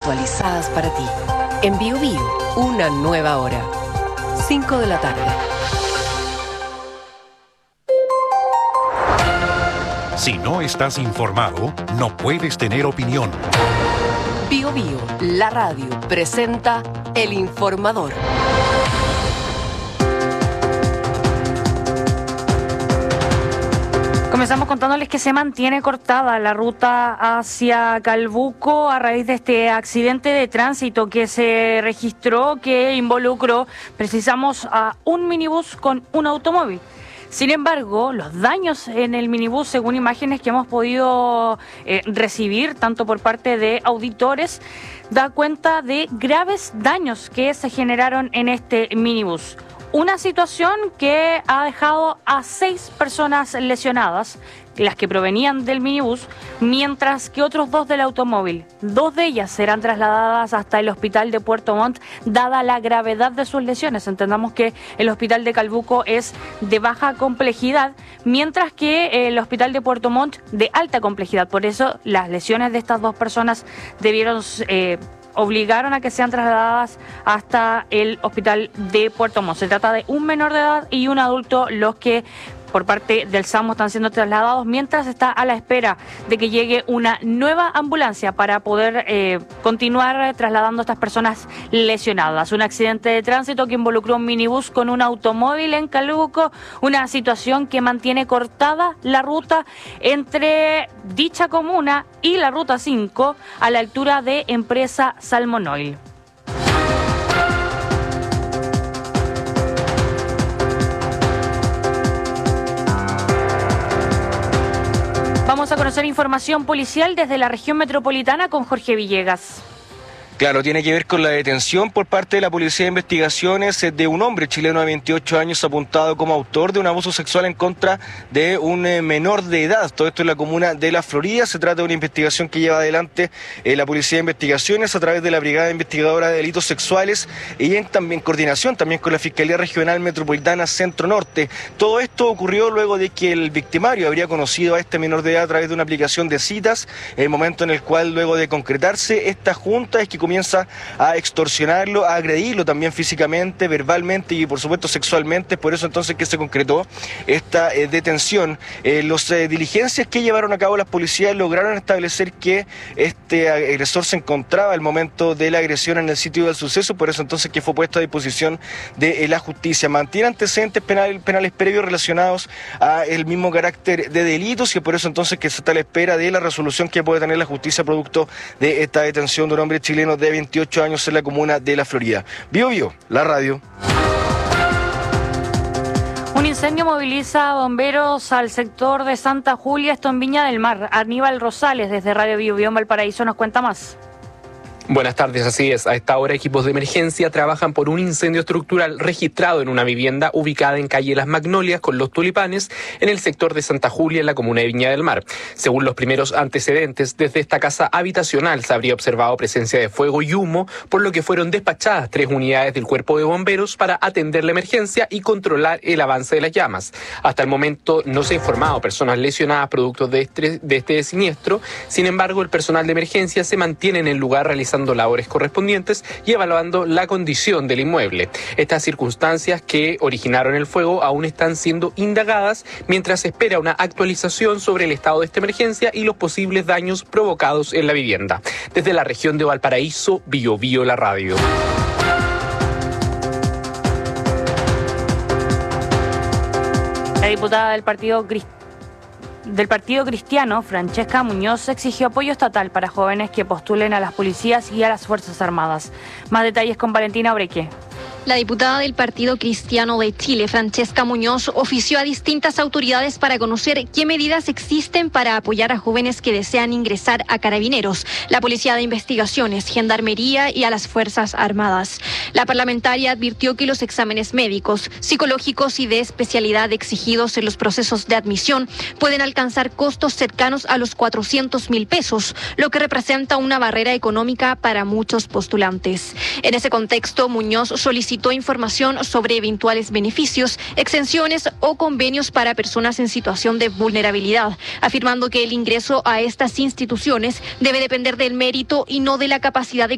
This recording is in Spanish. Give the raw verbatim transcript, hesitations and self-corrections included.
actualizadas para ti. En Bio Bio, una nueva hora. cinco de la tarde. Si no estás informado, no puedes tener opinión. Bio Bio, la radio, presenta El Informador. Comenzamos contándoles que se mantiene cortada la ruta hacia Calbuco a raíz de este accidente de tránsito que se registró, que involucró, precisamos, a un minibús con un automóvil. Sin embargo, los daños en el minibús, según imágenes que hemos podido eh, recibir, tanto por parte de auditores, da cuenta de graves daños que se generaron en este minibús. Una situación que ha dejado a seis personas lesionadas, las que provenían del minibús, mientras que otros dos del automóvil. Dos de ellas serán trasladadas hasta el hospital de Puerto Montt, dada la gravedad de sus lesiones. Entendamos que el hospital de Calbuco es de baja complejidad, mientras que el hospital de Puerto Montt de alta complejidad. Por eso las lesiones de estas dos personas debieron... Eh, obligaron a que sean trasladadas hasta el hospital de Puerto Montt. Se trata de un menor de edad y un adulto los que por parte del SAMU están siendo trasladados, mientras está a la espera de que llegue una nueva ambulancia para poder eh, continuar trasladando a estas personas lesionadas. Un accidente de tránsito que involucró un minibús con un automóvil en Calbuco, una situación que mantiene cortada la ruta entre dicha comuna y la ruta cinco a la altura de Empresa Salmon Oil. Vamos a conocer información policial desde la región metropolitana con Jorge Villegas. Claro, tiene que ver con la detención por parte de la Policía de Investigaciones de un hombre chileno de veintiocho años apuntado como autor de un abuso sexual en contra de un menor de edad. Todo esto en la comuna de La Florida. Se trata de una investigación que lleva adelante eh, la Policía de Investigaciones a través de la Brigada Investigadora de Delitos Sexuales y en también coordinación también con la Fiscalía Regional Metropolitana Centro Norte. Todo esto ocurrió luego de que el victimario habría conocido a este menor de edad a través de una aplicación de citas, el momento en el cual, luego de concretarse esta junta, es que comienza a extorsionarlo, a agredirlo también físicamente, verbalmente y por supuesto sexualmente. Por eso entonces que se concretó esta eh, detención. Eh, los eh, diligencias que llevaron a cabo las policías lograron establecer que este agresor se encontraba al momento de la agresión en el sitio del suceso, por eso entonces que fue puesto a disposición de eh, la justicia. Mantiene antecedentes penales, penales previos relacionados a el mismo carácter de delitos y por eso entonces que se está a la espera de la resolución que puede tener la justicia producto de esta detención de un hombre chileno de veintiocho años en la comuna de La Florida. Bio Bio, la radio. Un incendio moviliza a bomberos al sector de Santa Julia, esto en Viña del Mar. Aníbal Rosales, desde Radio Bio Bio en Valparaíso, nos cuenta más. Buenas tardes, así es. A esta hora equipos de emergencia trabajan por un incendio estructural registrado en una vivienda ubicada en calle Las Magnolias con los Tulipanes en el sector de Santa Julia en la comuna de Viña del Mar. Según los primeros antecedentes, desde esta casa habitacional se habría observado presencia de fuego y humo, por lo que fueron despachadas tres unidades del cuerpo de bomberos para atender la emergencia y controlar el avance de las llamas. Hasta el momento no se ha informado personas lesionadas producto de este, de este siniestro. Sin embargo, el personal de emergencia se mantiene en el lugar realizando labores correspondientes y evaluando la condición del inmueble. Estas circunstancias que originaron el fuego aún están siendo indagadas mientras se espera una actualización sobre el estado de esta emergencia y los posibles daños provocados en la vivienda. Desde la región de Valparaíso, Bio Bio, la radio. La diputada del Partido Cristiano Del Partido Cristiano, Francesca Muñoz, exigió apoyo estatal para jóvenes que postulen a las policías y a las Fuerzas Armadas. Más detalles con Valentina Obreque. La diputada del Partido Cristiano de Chile, Francesca Muñoz, ofició a distintas autoridades para conocer qué medidas existen para apoyar a jóvenes que desean ingresar a Carabineros, la Policía de Investigaciones, Gendarmería y a las Fuerzas Armadas. La parlamentaria advirtió que los exámenes médicos, psicológicos y de especialidad exigidos en los procesos de admisión pueden alcanzar costos cercanos a los cuatrocientos mil pesos, lo que representa una barrera económica para muchos postulantes. En ese contexto, Muñoz solicitó información sobre eventuales beneficios, exenciones o convenios para personas en situación de vulnerabilidad, afirmando que el ingreso a estas instituciones debe depender del mérito y no de la capacidad de